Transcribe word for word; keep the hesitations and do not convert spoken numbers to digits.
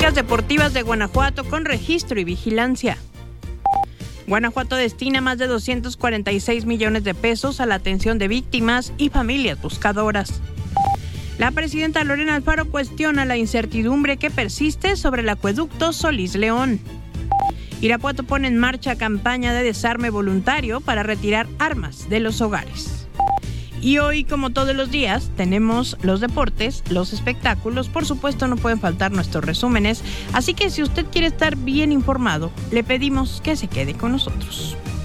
Clínicas deportivas de Guanajuato con registro y vigilancia. Guanajuato destina más de doscientos cuarenta y seis millones de pesos a la atención de víctimas y familias buscadoras. La presidenta Lorena Alfaro cuestiona la incertidumbre que persiste sobre el acueducto Solís León. Irapuato pone en marcha campaña de desarme voluntario para retirar armas de los hogares. Y hoy, como todos los días, tenemos los deportes, los espectáculos, por supuesto no pueden faltar nuestros resúmenes, así que si usted quiere estar bien informado, le pedimos que se quede con nosotros.